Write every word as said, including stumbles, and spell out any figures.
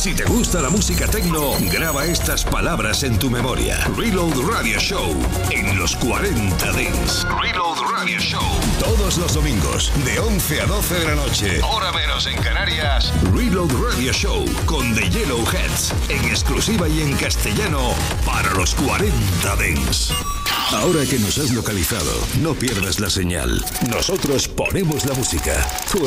Si te gusta la música techno, graba estas palabras en tu memoria. Reload Radio Show en los cuarenta Dance. Reload Radio Show. Todos los domingos, de once a doce de la noche. Hora menos en Canarias. Reload Radio Show con The Yellowheads. En exclusiva y en castellano para los cuarenta Dance. Ahora que nos has localizado, no pierdas la señal. Nosotros ponemos la música. Tú